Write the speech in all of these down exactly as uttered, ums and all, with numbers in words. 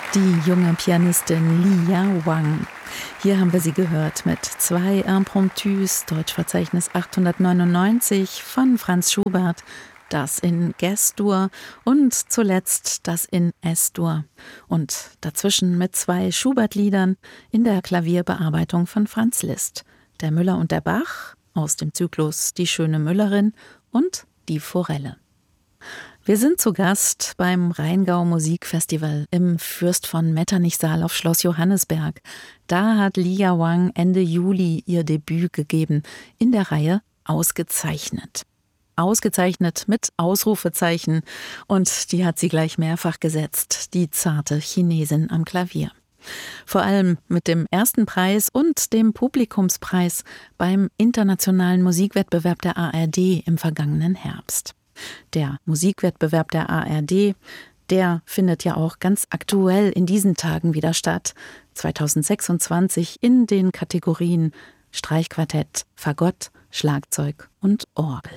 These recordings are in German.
Die junge Pianistin Lia Wang. Hier haben wir sie gehört mit zwei Impromptus, Deutschverzeichnis achthundertneunundneunzig von Franz Schubert, das in Ges-Dur und zuletzt das in Es-Dur. Und dazwischen mit zwei Schubert-Liedern in der Klavierbearbeitung von Franz Liszt. Der Müller und der Bach aus dem Zyklus Die schöne Müllerin und Die Forelle. Wir sind zu Gast beim Rheingau Musikfestival im Fürst von Metternich-Saal auf Schloss Johannisberg. Da hat Lia Wang Ende Juli ihr Debüt gegeben in der Reihe Ausgezeichnet. Ausgezeichnet mit Ausrufezeichen, und die hat sie gleich mehrfach gesetzt, die zarte Chinesin am Klavier. Vor allem mit dem ersten Preis und dem Publikumspreis beim internationalen Musikwettbewerb der A R D im vergangenen Herbst. Der Musikwettbewerb der A R D, der findet ja auch ganz aktuell in diesen Tagen wieder statt, zweitausendsechsundzwanzig in den Kategorien Streichquartett, Fagott, Schlagzeug und Orgel.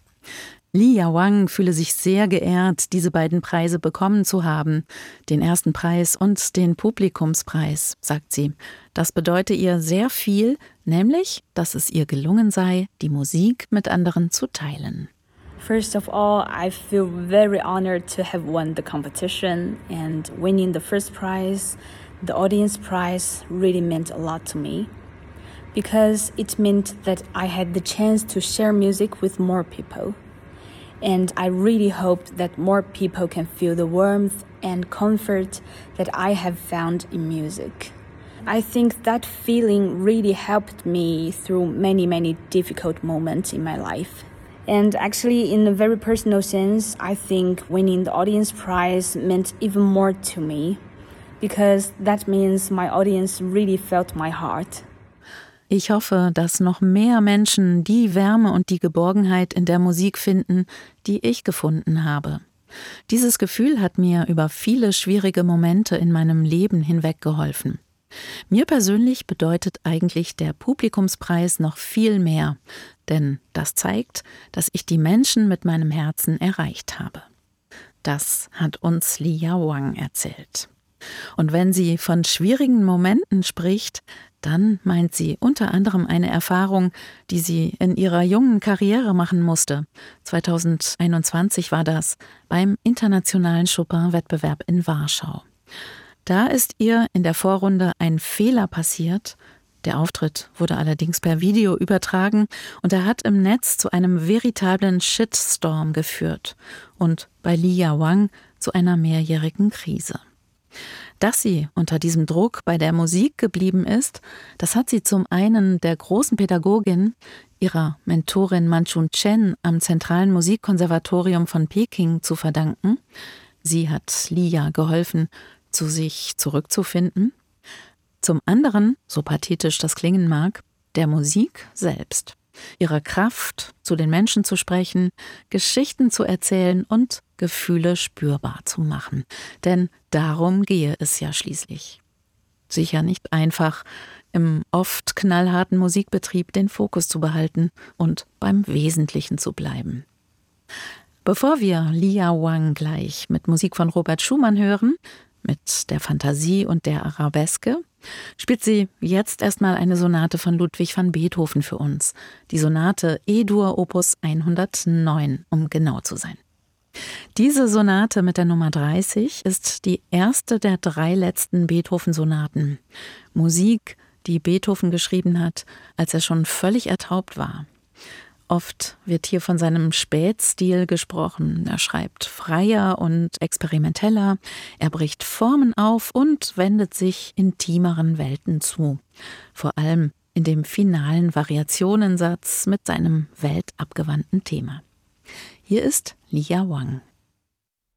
Lia Wang fühle sich sehr geehrt, diese beiden Preise bekommen zu haben, den ersten Preis und den Publikumspreis, sagt sie. Das bedeute ihr sehr viel, nämlich, dass es ihr gelungen sei, die Musik mit anderen zu teilen. First of all, I feel very honored to have won the competition, and winning the first prize, the audience prize, really meant a lot to me because it meant that I had the chance to share music with more people. And I really hope that more people can feel the warmth and comfort that I have found in music. I think that feeling really helped me through many, many difficult moments in my life. And actually, in a very personal sense, I think winning the audience prize meant even more to me, because that means my audience really felt my heart. Ich hoffe, dass noch mehr Menschen die Wärme und die Geborgenheit in der Musik finden, die ich gefunden habe. Dieses Gefühl hat mir über viele schwierige Momente in meinem Leben hinweg geholfen. Mir persönlich bedeutet eigentlich der Publikumspreis noch viel mehr, denn das zeigt, dass ich die Menschen mit meinem Herzen erreicht habe. Das hat uns Lia Wang erzählt. Und wenn sie von schwierigen Momenten spricht, dann meint sie unter anderem eine Erfahrung, die sie in ihrer jungen Karriere machen musste. zweitausendeinundzwanzig war das beim internationalen Chopin-Wettbewerb in Warschau. Da ist ihr in der Vorrunde ein Fehler passiert. Der Auftritt wurde allerdings per Video übertragen und er hat im Netz zu einem veritablen Shitstorm geführt und bei Lia Wang zu einer mehrjährigen Krise. Dass sie unter diesem Druck bei der Musik geblieben ist, das hat sie zum einen der großen Pädagogin, ihrer Mentorin Manchun Chen am Zentralen Musikkonservatorium von Peking zu verdanken. Sie hat Lia geholfen, zu sich zurückzufinden. Zum anderen, so pathetisch das klingen mag, der Musik selbst. Ihrer Kraft, zu den Menschen zu sprechen, Geschichten zu erzählen und Gefühle spürbar zu machen. Denn darum gehe es ja schließlich. Sicher nicht einfach, im oft knallharten Musikbetrieb den Fokus zu behalten und beim Wesentlichen zu bleiben. Bevor wir Lia Wang gleich mit Musik von Robert Schumann hören, mit der Fantasie und der Arabeske, spielt sie jetzt erstmal eine Sonate von Ludwig van Beethoven für uns. Die Sonate E-Dur Opus hundertneun, um genau zu sein. Diese Sonate mit der Nummer dreißig ist die erste der drei letzten Beethoven-Sonaten. Musik, die Beethoven geschrieben hat, als er schon völlig ertaubt war. Oft wird hier von seinem Spätstil gesprochen. Er schreibt freier und experimenteller, er bricht Formen auf und wendet sich intimeren Welten zu. Vor allem in dem finalen Variationensatz mit seinem weltabgewandten Thema. Hier ist Lia Wang.